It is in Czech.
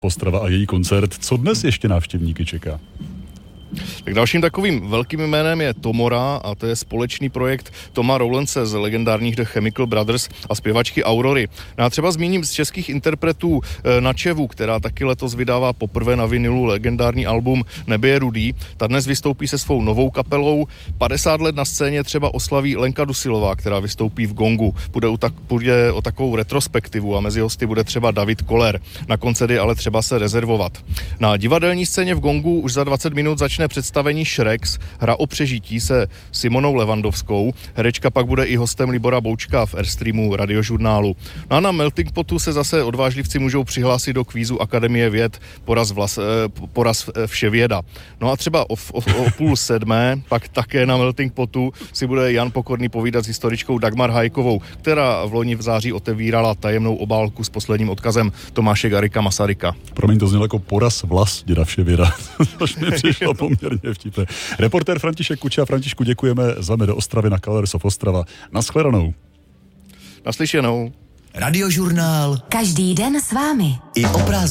Ostrava a její koncert. Co dnes ještě návštěvníky čeká? Tak dalším takovým velkým jménem je Tomora a to je společný projekt Toma Rowlandse z legendárních The Chemical Brothers a zpěvačky Aurory. No a třeba zmíním z českých interpretů Načevu, která taky letos vydává poprvé na vinilu legendární album Nebe je rudý. Ta dnes vystoupí se svou novou kapelou. 50 let na scéně třeba oslaví Lenka Dusilová, která vystoupí v Gongu. Půjde o takovou retrospektivu a mezi hosty bude třeba David Koller. Na koncerty ale třeba se rezervovat. Na divadelní scéně v Gongu už za 20 minut začne představení Shreks, hra o přežití se Simonou Levandovskou. Herečka pak bude i hostem Libora Boučka v Airstreamu Radiožurnálu. No a na Melting Potu se zase odvážlivci můžou přihlásit do kvízu Akademie věd Poraz vševěda. No a třeba o 6:30 pak také na Melting Potu si bude Jan Pokorný povídat s historičkou Dagmar Hajkovou, která v loni v září otevírala tajemnou obálku s posledním odkazem Tomáše Garrigua Masaryka. Promiň, to znělo jako Poraz vlas děda vševěda. Což mi přišlo poměrně vtipné. Reportér František Kuča. Františku, děkujeme za mě do Ostravy na Colors of Ostrava. Naschledanou. Naslyšenou. Radiožurnál. Každý den s vámi. I o prázdninách.